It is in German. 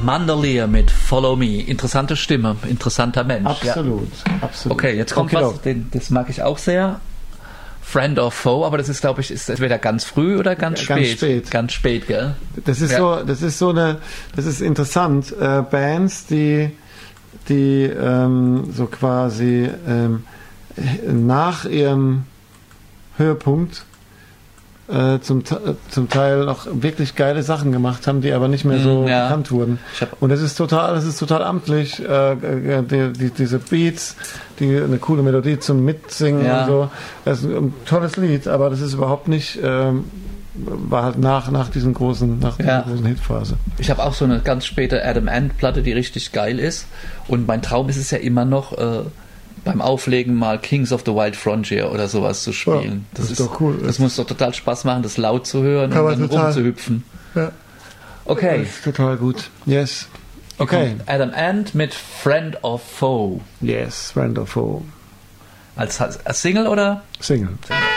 Amanda Lear mit Follow Me. Interessante Stimme, interessanter Mensch. Absolut, absolut. Okay, jetzt kommt was, das mag ich auch sehr. Friend or Foe, aber das ist, glaube ich, ist entweder ganz früh oder ganz spät. Ganz spät, gell? Das ist das ist interessant. Bands, die so quasi nach ihrem Höhepunkt zum Teil noch wirklich geile Sachen gemacht haben, die aber nicht mehr so bekannt wurden. Und das ist total amtlich. Diese Beats, eine coole Melodie zum Mitsingen und so. Das ist ein tolles Lied, aber das ist überhaupt nicht, war halt nach dieser großen Hitphase. Ich habe auch so eine ganz späte Adam Ant Platte, die richtig geil ist. Und mein Traum ist es ja immer noch, beim Auflegen mal Kings of the Wild Frontier oder sowas zu spielen. Ja, das ist doch cool. Das muss doch total Spaß machen, das laut zu hören und dann rumzuhüpfen. Ja. Okay. Das ist total gut. Yes. Okay. Adam Ant mit Friend or Foe. Yes, Friend or Foe. Als Single oder? Single.